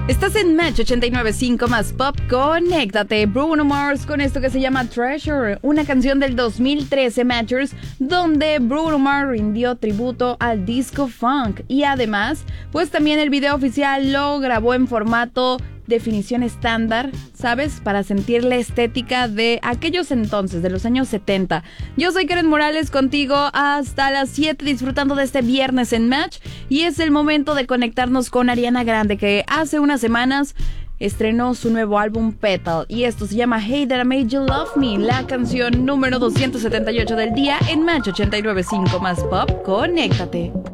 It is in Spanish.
Estás en Match 89.5 más Pop. Conéctate. Bruno Mars con esto que se llama Treasure, una canción del 2013 Matchers, donde Bruno Mars rindió tributo al disco funk. Y además, pues también el video oficial lo grabó en formato definición estándar, ¿sabes? Para sentir la estética de aquellos entonces, de los años 70. Yo soy Karen Morales, contigo hasta las 7, disfrutando de este viernes en Match. Y es el momento de conectarnos con Ariana Grande, que hace unas semanas estrenó su nuevo álbum Petal. Y esto se llama Hey That I Made You Love Me, la canción número 278 del día en Match 89.5 más Pop. Conéctate.